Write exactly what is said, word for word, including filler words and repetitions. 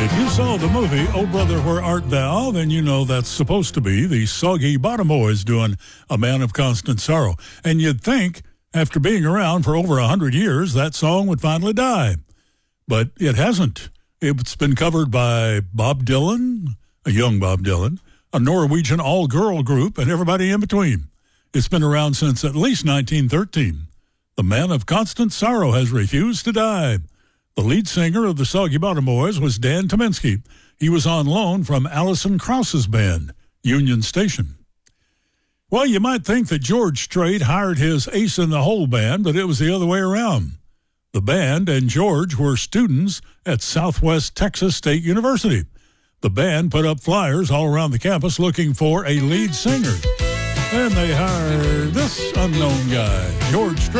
If you saw the movie Oh Brother, Where Art Thou, then you know that's supposed to be the Soggy Bottom Boys doing A Man of Constant Sorrow. And you'd think, after being around for over a hundred years, that song would finally die. But it hasn't. It's been covered by Bob Dylan, a young Bob Dylan, a Norwegian all-girl group, and everybody in between. It's been around since at least nineteen thirteen. The Man of Constant Sorrow has refused to die. The lead singer of the Soggy Bottom Boys was Dan Tyminski. He was on loan from Alison Krauss's band, Union Station. Well, you might think that George Strait hired his ace-in-the-hole band, but it was the other way around. The band and George were students at Southwest Texas State University. The band put up flyers all around the campus looking for a lead singer. And they hired this unknown guy, George Strait.